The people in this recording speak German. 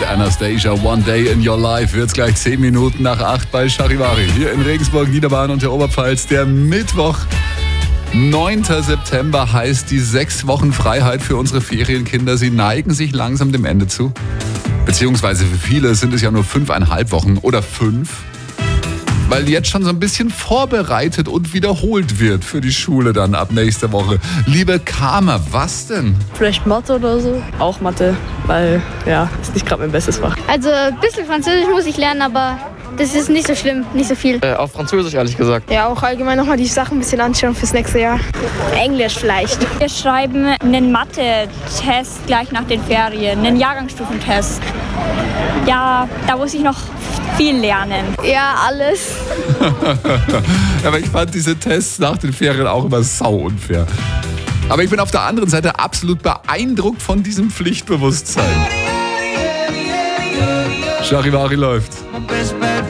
gehört. Anastasia, One Day in Your Life. Wird's gleich 10 Minuten nach 8 bei Charivari. Hier in Regensburg, Niederbayern und der Oberpfalz. Der Mittwoch, 9. September, heißt die 6 Wochen Freiheit für unsere Ferienkinder. Sie neigen sich langsam dem Ende zu. Beziehungsweise für viele sind es ja nur 5,5 Wochen oder 5. Weil jetzt schon so ein bisschen vorbereitet und wiederholt wird für die Schule dann ab nächster Woche. Liebe Karma, was denn? Vielleicht Mathe oder so. Auch Mathe, weil, ja, ist nicht gerade mein bestes Fach. Also ein bisschen Französisch muss ich lernen, aber das ist nicht so schlimm, nicht so viel. Auch Französisch, ehrlich gesagt. Ja, auch allgemein nochmal die Sachen ein bisschen anschauen fürs nächste Jahr. Englisch vielleicht. Wir schreiben einen Mathe-Test gleich nach den Ferien, einen Jahrgangsstufentest. Ja, da muss ich noch viel lernen. Ja, alles. Aber ich fand diese Tests nach den Ferien auch immer sau unfair. Aber ich bin auf der anderen Seite absolut beeindruckt von diesem Pflichtbewusstsein. Charivari läuft.